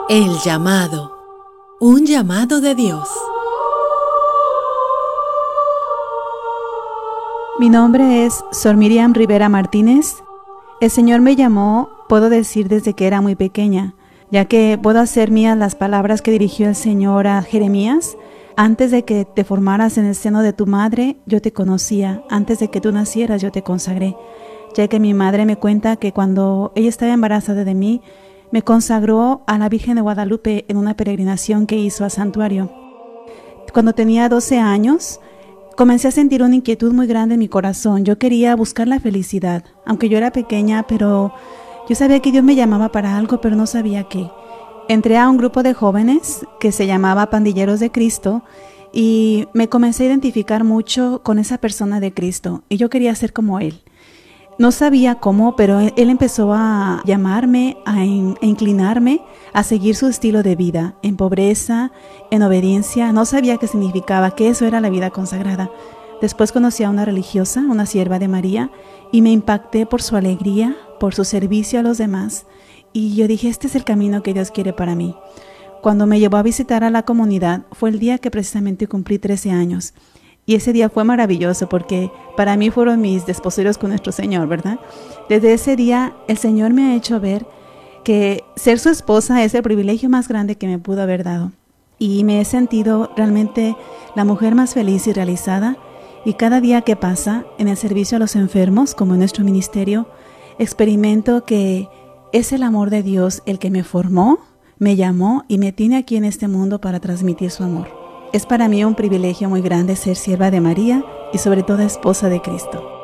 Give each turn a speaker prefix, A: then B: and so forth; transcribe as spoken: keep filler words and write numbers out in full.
A: El llamado. Un llamado de Dios.
B: Mi nombre es Sor Miriam Rivera Martínez. El Señor me llamó, puedo decir, desde que era muy pequeña, ya que puedo hacer mías las palabras que dirigió el Señor a Jeremías. Antes de que te formaras en el seno de tu madre, yo te conocía. Antes de que tú nacieras, yo te consagré. Ya que mi madre me cuenta que cuando ella estaba embarazada de mí, me consagró a la Virgen de Guadalupe en una peregrinación que hizo al santuario. Cuando tenía doce años, comencé a sentir una inquietud muy grande en mi corazón. Yo quería buscar la felicidad, aunque yo era pequeña, pero yo sabía que Dios me llamaba para algo, pero no sabía qué. Entré a un grupo de jóvenes que se llamaba Pandilleros de Cristo y me comencé a identificar mucho con esa persona de Cristo y yo quería ser como Él. No sabía cómo, pero Él empezó a llamarme, a, in, a inclinarme a seguir su estilo de vida, en pobreza, en obediencia. No sabía qué significaba, que eso era la vida consagrada. Después conocí a una religiosa, una sierva de María, y me impacté por su alegría, por su servicio a los demás. Y yo dije, este es el camino que Dios quiere para mí. Cuando me llevó a visitar a la comunidad, fue el día que precisamente cumplí trece años. Y ese día fue maravilloso porque para mí fueron mis desposorios con nuestro Señor, ¿verdad? Desde ese día el Señor me ha hecho ver que ser su esposa es el privilegio más grande que me pudo haber dado. Y me he sentido realmente la mujer más feliz y realizada. Y cada día que pasa en el servicio a los enfermos, como en nuestro ministerio, experimento que es el amor de Dios el que me formó, me llamó y me tiene aquí en este mundo para transmitir su amor. Es para mí un privilegio muy grande ser sierva de María y sobre todo esposa de Cristo.